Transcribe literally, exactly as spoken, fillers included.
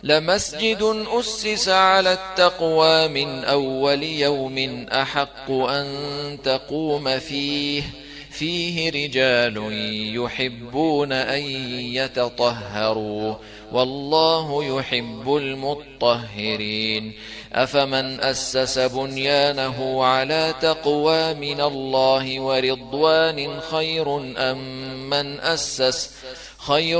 لمسجد أسس على التقوى من أول يوم أحق أن تقوم فيه فيه رجال يحبون أن يتطهروا والله يحب المطهرين. أفمن أسس بنيانه على تقوى من الله ورضوان خير أم من أسس خير